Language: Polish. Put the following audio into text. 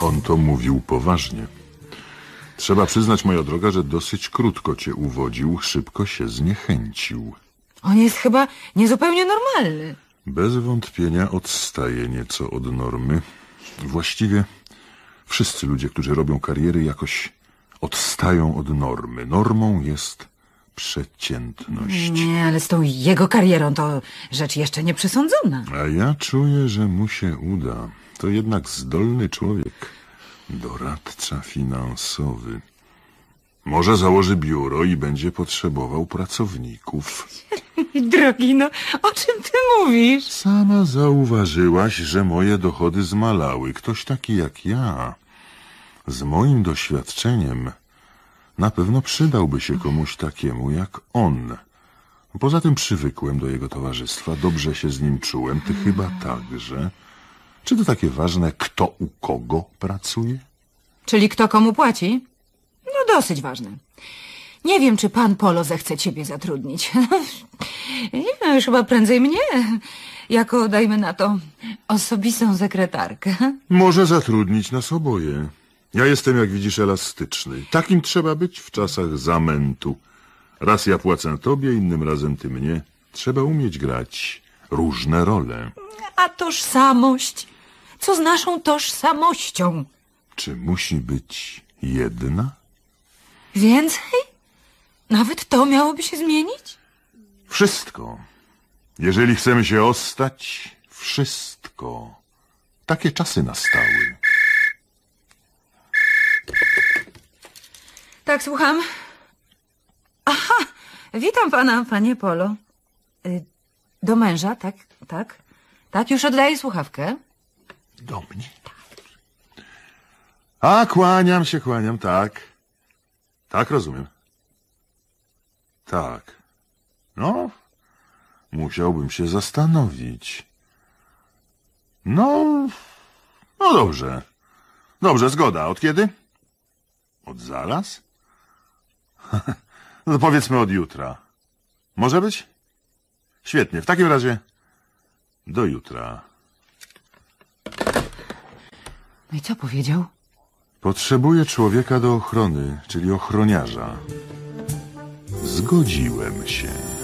On to mówił poważnie. Trzeba przyznać, moja droga, że dosyć krótko cię uwodził, szybko się zniechęcił. On jest chyba niezupełnie normalny. Bez wątpienia odstaje nieco od normy. Właściwie wszyscy ludzie, którzy robią kariery, jakoś odstają od normy. Normą jest przeciętność. Nie, ale z tą jego karierą to rzecz jeszcze nie przesądzona. A ja czuję, że mu się uda. To jednak zdolny człowiek. Doradca finansowy. Może założy biuro i będzie potrzebował pracowników. Drogi, no o czym ty mówisz? Sama zauważyłaś, że moje dochody zmalały. Ktoś taki jak ja, z moim doświadczeniem, na pewno przydałby się komuś takiemu jak on. Poza tym przywykłem do jego towarzystwa, dobrze się z nim czułem. Ty chyba także. Czy to takie ważne, kto u kogo pracuje? Czyli kto komu płaci? No dosyć ważne. Nie wiem, czy pan Polo zechce ciebie zatrudnić. Nie wiem, już chyba prędzej mnie. Jako, dajmy na to, osobistą sekretarkę. Może zatrudnić nas oboje. Ja jestem, jak widzisz, elastyczny. Takim trzeba być w czasach zamętu. Raz ja płacę tobie, innym razem ty mnie. Trzeba umieć grać różne role. A tożsamość? Co z naszą tożsamością? Czy musi być jedna? Więcej? Nawet to miałoby się zmienić? Wszystko. Jeżeli chcemy się ostać, wszystko. Takie czasy nastały. Tak, słucham. Aha, witam pana, panie Polo. Do męża, tak, tak. Tak, już oddaję słuchawkę. Do mnie? A, kłaniam się, tak. Tak, rozumiem. Tak. No, musiałbym się zastanowić. No dobrze. Dobrze, zgoda. Od kiedy? Od zaraz? No powiedzmy od jutra. Może być? Świetnie, w takim razie do jutra. No i co powiedział? Potrzebuję człowieka do ochrony, czyli ochroniarza. Zgodziłem się.